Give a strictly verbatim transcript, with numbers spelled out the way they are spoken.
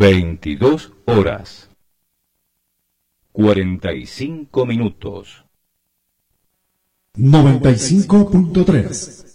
veintidós horas, cuarenta y cinco minutos. noventa y cinco punto tres